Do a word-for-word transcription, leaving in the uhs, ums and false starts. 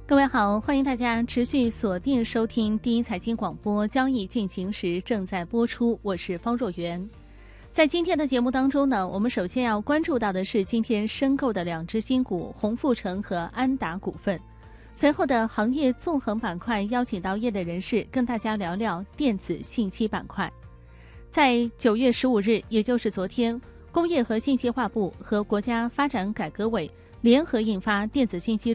各位好，欢迎大家持续锁定收听第一财经广播，交易进行时正在播出，我是方若元。在今天的节目当中呢，我们首先要关注到的是今天申购的两只新股鸿富城和安达股份。随后的行业纵横板块，邀请到业内人士跟大家聊聊电子信息板块。在九月十五日，也就是昨天，工业和信息化部和国家发展改革委联合印发电子信息